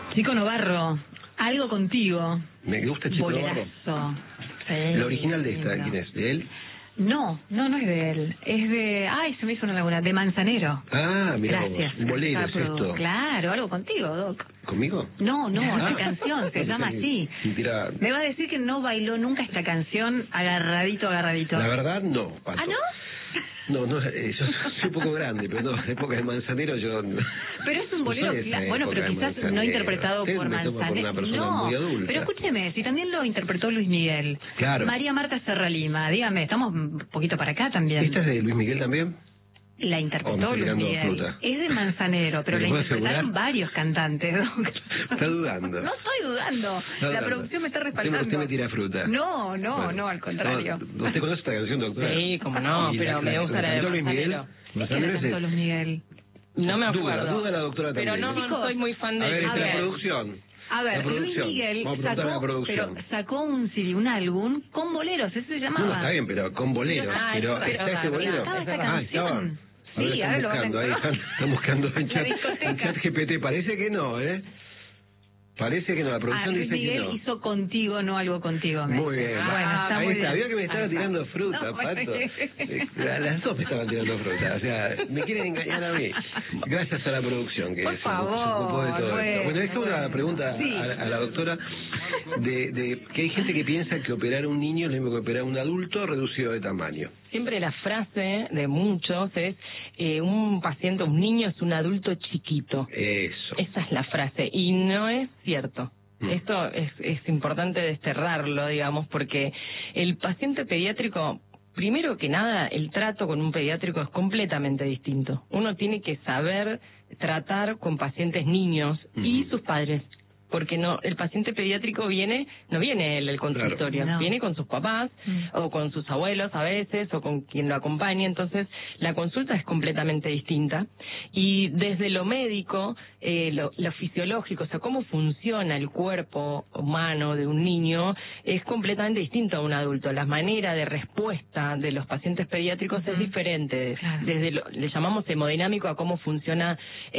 Chico Novarro, algo contigo. Me gusta Chico Novarro. Sí, ¿El original de esta, quién es? ¿De él? No es de él. Es de... Ay, se me hizo una laguna. De Manzanero. Ah, mira. Gracias. Un bolero es esto. Claro, algo contigo, Doc. ¿Conmigo? No, esta canción se llama así. Mira. Me va a decir que no bailó nunca esta canción agarradito. La verdad, no, Pato. ¿Ah, no? No, yo soy un poco grande, pero no, en época de Manzanero yo... Pero es un bolero, bueno, pero quizás no interpretado por Manzanero. No, pero escúcheme, si también lo interpretó Luis Miguel. Claro. María Marta Serra Lima, dígame, estamos un poquito para acá también. ¿Esta es de Luis Miguel también? La interpretó Luis Miguel. Fruta. Es de Manzanero, pero la interpretaron varios cantantes. Está dudando. No estoy dudando. La producción me está respaldando. Usted me tira fruta. No, al contrario. No, ¿usted conoce esta canción, doctora? Sí, como no, pero me gusta la de Luis Miguel. ¿Quién la cantó Luis Miguel? No me acuerdo. Duda la doctora también. Pero no soy muy fan de... A ver, la producción. A ver, Luis Miguel sacó un CD, un álbum con boleros, eso se llamaba. No, está bien, pero con boleros. Pero ¿está ese bolero? Estaba esta canción. Sí, a ver, están buscando en chat GPT. Parece que no, Parece que no, la producción dice Miguel que no. Hizo contigo, no algo contigo. Muy bien. Está ahí muy está, bien. vio que me estaba tirando fruta, Pato. Las dos me estaban tirando fruta, o sea, me quieren engañar a mí. Gracias a la producción que Por se ocupó de todo esto. Bueno, es una pregunta a la doctora de que hay gente que piensa que operar a un niño es lo mismo que operar a un adulto reducido de tamaño. Siempre la frase de muchos es un paciente, un niño es un adulto chiquito. Eso. Esa es la frase y no es cierto. Esto es importante desterrarlo, digamos, porque el paciente pediátrico, primero que nada, el trato con un pediátrico es completamente distinto. Uno tiene que saber tratar con pacientes niños y sus padres. Porque el paciente pediátrico no viene él el consultorio, claro. Viene con sus papás o con sus abuelos a veces o con quien lo acompaña, entonces la consulta es completamente distinta y desde lo médico, lo fisiológico, o sea, cómo funciona el cuerpo humano de un niño es completamente distinto a un adulto, la manera de respuesta de los pacientes pediátricos es diferente, claro. Desde le llamamos hemodinámico a cómo funciona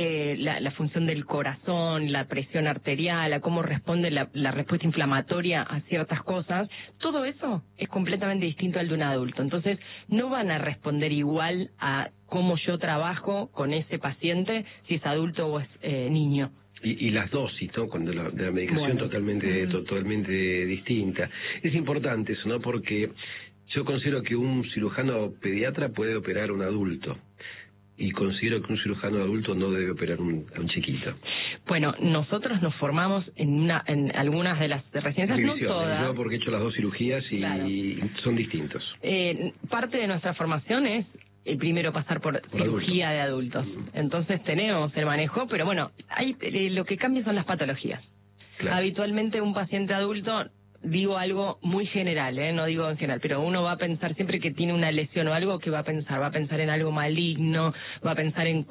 la función del corazón, la presión arterial, a cómo responde la respuesta inflamatoria a ciertas cosas, todo eso es completamente distinto al de un adulto. Entonces, no van a responder igual a cómo yo trabajo con ese paciente, si es adulto o es niño. Y las dosis, ¿no? Cuando de la medicación totalmente distinta. Es importante eso, ¿no? Porque yo considero que un cirujano pediatra puede operar a un adulto. Y considero que un cirujano adulto no debe operar a un chiquito. Bueno, nosotros nos formamos en algunas de las residencias, no todas. Yo porque he hecho las dos cirugías y son distintos. Parte de nuestra formación es primero pasar por cirugía de adultos. Entonces tenemos el manejo, pero bueno, lo que cambia son las patologías. Claro. Habitualmente un paciente adulto... Digo algo muy general, no digo en general, pero uno va a pensar siempre que tiene una lesión o algo que va a pensar en algo maligno, va a pensar en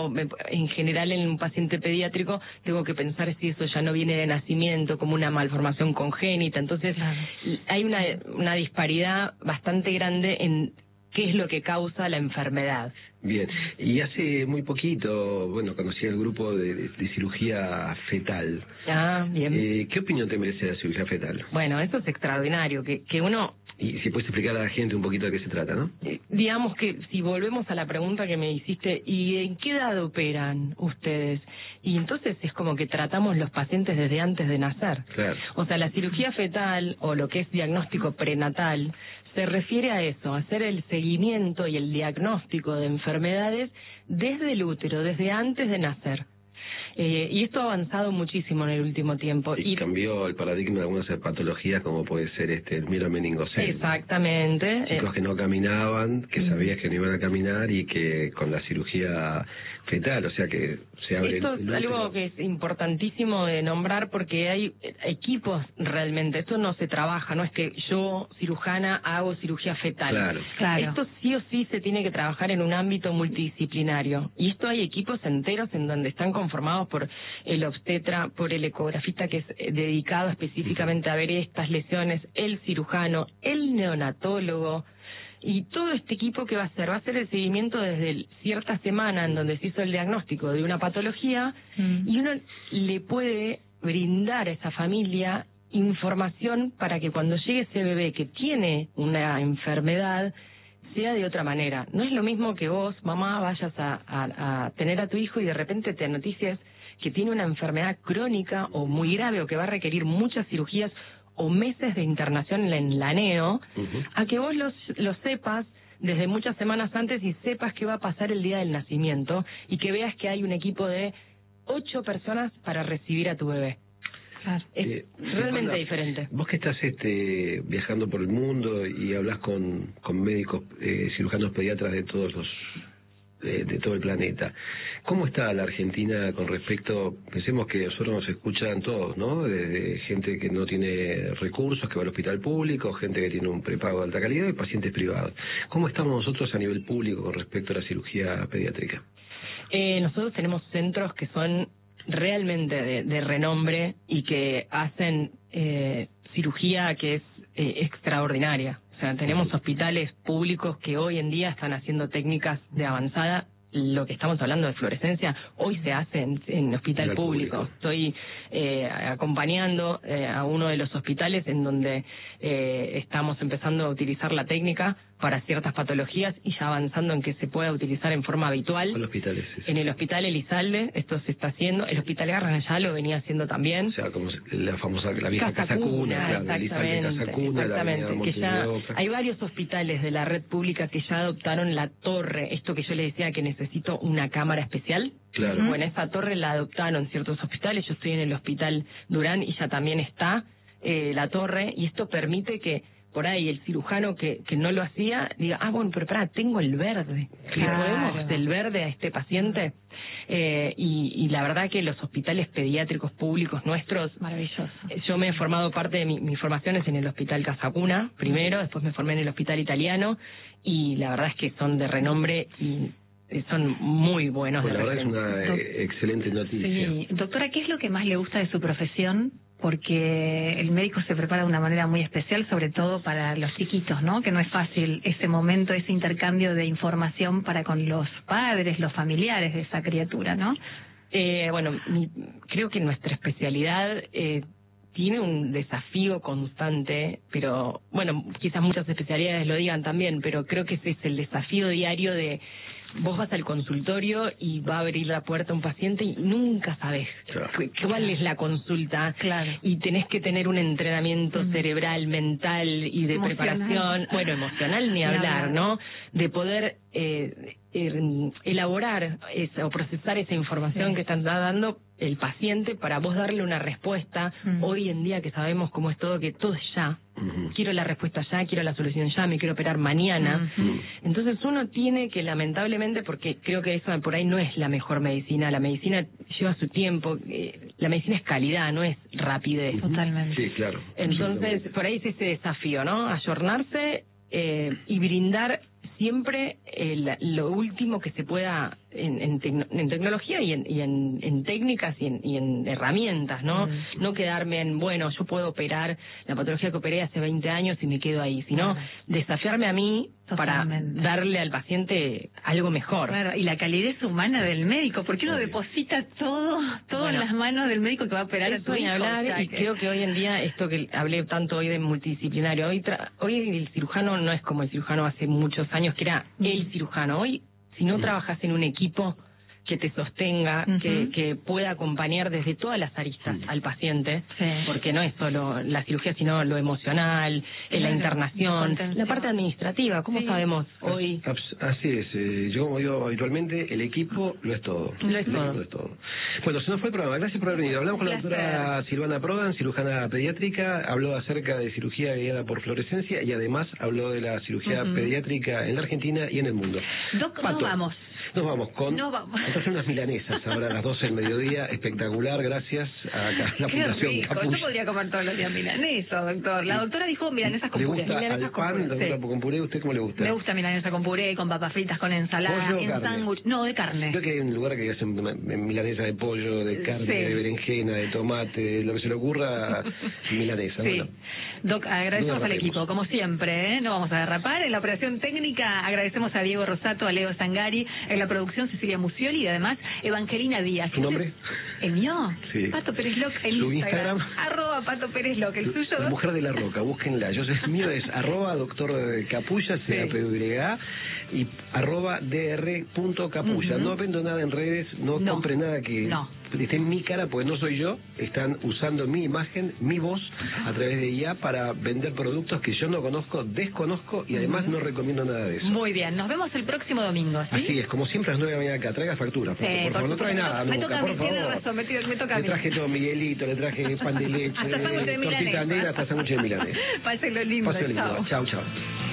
general en un paciente pediátrico, tengo que pensar si eso ya no viene de nacimiento, como una malformación congénita, entonces hay una disparidad bastante grande en qué es lo que causa la enfermedad. Bien, y hace muy poquito, conocí el grupo de cirugía fetal. Ah, bien. ¿Qué opinión te merece la cirugía fetal? Bueno, eso es extraordinario, que uno... Y si puedes explicar a la gente un poquito de qué se trata, ¿no? Digamos que si volvemos a la pregunta que me hiciste, ¿y en qué edad operan ustedes? Y entonces es como que tratamos los pacientes desde antes de nacer. Claro. O sea, la cirugía fetal o lo que es diagnóstico prenatal se refiere a eso, a hacer el seguimiento y el diagnóstico de enfermedades desde el útero, desde antes de nacer. Y esto ha avanzado muchísimo en el último tiempo. Y cambió el paradigma de algunas patologías como puede ser el mielomeningocele. Exactamente. Chicos que no caminaban, que sabías que no iban a caminar y que con la cirugía fetal, o sea que se abre... Esto es algo que es importantísimo de nombrar porque hay equipos realmente, esto no se trabaja, no es que yo, cirujana, hago cirugía fetal. Claro. Esto sí o sí se tiene que trabajar en un ámbito multidisciplinario. Y esto hay equipos enteros en donde están conformados por el obstetra, por el ecografista que es dedicado específicamente a ver estas lesiones, el cirujano, el neonatólogo, y todo este equipo que va a hacer el seguimiento desde cierta semana en donde se hizo el diagnóstico de una patología y uno le puede brindar a esa familia información para que cuando llegue ese bebé que tiene una enfermedad sea de otra manera. No es lo mismo que vos, mamá, vayas a tener a tu hijo y de repente te noticias que tiene una enfermedad crónica o muy grave o que va a requerir muchas cirugías o meses de internación en la neo, a que vos lo sepas desde muchas semanas antes y sepas qué va a pasar el día del nacimiento y que veas que hay un equipo de 8 personas para recibir a tu bebé. Claro. Es realmente diferente. Vos que estás viajando por el mundo y hablas con médicos, cirujanos pediatras de todos los de todo el planeta, ¿cómo está la Argentina con respecto? Pensemos que nosotros nos escuchan todos, ¿no? Desde gente que no tiene recursos, que va al hospital público, gente que tiene un prepago de alta calidad y pacientes privados. ¿Cómo estamos nosotros a nivel público con respecto a la cirugía pediátrica? Nosotros tenemos centros que son realmente de renombre y que hacen cirugía que es extraordinaria. O sea, tenemos hospitales públicos que hoy en día están haciendo técnicas de avanzada. Lo que estamos hablando de fluorescencia hoy se hace en hospital público. Estoy acompañando a uno de los hospitales en donde estamos empezando a utilizar la técnica para ciertas patologías y ya avanzando en que se pueda utilizar en forma habitual. ¿Cuál hospital es ese? En el hospital Elizalde, esto se está haciendo. El hospital Garrahan ya lo venía haciendo también. O sea, como la famosa, la vieja Casa Cuna, exactamente, que ya hay varios hospitales de la red pública que ya adoptaron la torre, esto que yo le decía que necesito una cámara especial. Claro. Bueno, esa torre la adoptaron ciertos hospitales. Yo estoy en el hospital Durán y ya también está la torre, y esto permite que por ahí el cirujano que no lo hacía diga, bueno, pero pará, tengo el verde, claro. ¿Podemos el verde a este paciente? Y la verdad que los hospitales pediátricos públicos nuestros, maravilloso. Yo me he formado parte de mis formaciones en el hospital Casa Cuna primero, después me formé en el hospital italiano, y la verdad es que son de renombre y son muy buenos. Pues la verdad es una excelente noticia. Sí. Doctora, ¿qué es lo que más le gusta de su profesión? Porque el médico se prepara de una manera muy especial, sobre todo para los chiquitos, ¿no? Que no es fácil ese momento, ese intercambio de información para con los padres, los familiares de esa criatura, ¿no? Bueno, creo que nuestra especialidad tiene un desafío constante, pero bueno, quizás muchas especialidades lo digan también, pero creo que ese es el desafío diario de vos vas al consultorio y va a abrir la puerta un paciente y nunca sabés cuál es la consulta, y tenés que tener un entrenamiento cerebral, mental y de preparación, bueno, emocional ni hablar, ¿no? De poder elaborar o procesar esa información que están dando el paciente para vos darle una respuesta. Hoy en día que sabemos cómo es todo, que todo es ya. Quiero la respuesta ya, quiero la solución ya, me quiero operar mañana. Entonces uno tiene que, lamentablemente, porque creo que eso por ahí no es la mejor medicina, la medicina lleva su tiempo, la medicina es calidad, no es rapidez. Totalmente. Sí, claro. Entonces, por ahí es ese desafío, ¿no? Ayornarse y brindar siempre lo último que se pueda en tecnología y en técnicas y en herramientas, ¿no? No quedarme en, bueno, yo puedo operar la patología que operé hace 20 años y me quedo ahí, sino desafiarme a mí para darle al paciente algo mejor. Claro, y la calidez humana del médico, porque uno deposita todo en las manos del médico que va a operar a tu hijo. Y creo que hoy en día, esto que hablé tanto hoy de multidisciplinario, hoy el cirujano no es como el cirujano hace muchos años, que era el cirujano. Hoy, si no trabajas en un equipo que te sostenga, que pueda acompañar desde todas las aristas al paciente, porque no es solo la cirugía, sino lo emocional, la internación, la parte administrativa. ¿Cómo sabemos hoy? Así es. Yo, como digo habitualmente, el equipo lo es todo. Lo es todo. Bueno, se nos fue el programa. Gracias por haber venido. Hablamos con la doctora Silvana Prodan, cirujana pediátrica. Habló acerca de cirugía guiada por fluorescencia y además habló de la cirugía pediátrica en la Argentina y en el mundo. Doc, nos vamos. Nos vamos entonces unas milanesas ahora a las 12 del mediodía, espectacular, gracias a la Fundación Capullo. Yo podría comer todos los días milanesas, doctor. La doctora dijo milanesas con puré. ¿Le gusta al pan, doctora, con puré? ¿Usted cómo le gusta? Me gusta milanesa con puré, con papas fritas, con ensalada, en sándwich. No, de carne. Creo que hay un lugar que hacen milanesa de pollo, de carne, de berenjena, de tomate, lo que se le ocurra, milanesa. Sí. Bueno. Doc, agradecemos al equipo, como siempre, no vamos a derrapar. En la operación técnica agradecemos a Diego Rosato, a Leo Zangari, el la producción Cecilia Musioli y además Evangelina Díaz. ¿Tu nombre? ¿El mío? Sí. Pato Pérez Loc en Su Instagram. @Pato Pérez Loc. ¿El suyo? La Mujer de la Roca, búsquenla. Yo sé, el mío es @Doctor Capulla, CAPUYA, y @dr.capulla. No vendo nada en redes, no compre nada que esté en mi cara, pues no soy yo. Están usando mi imagen, mi voz, a través de IA para vender productos que yo no conozco, desconozco y además no recomiendo nada de eso. Muy bien, nos vemos el próximo domingo, ¿sí? Así es, como siempre a las 9 de la mañana acá. Traiga factura, por favor. No trae nada, me nunca, toca, por favor. Tiene razón, me toca a mí. Le traje todo Miguelito, le traje pan de leche, hasta sándwich de tortita negra, hasta sándwich de milanés. Pásenlo lindo, Pásenlo lindo. Chau, chau.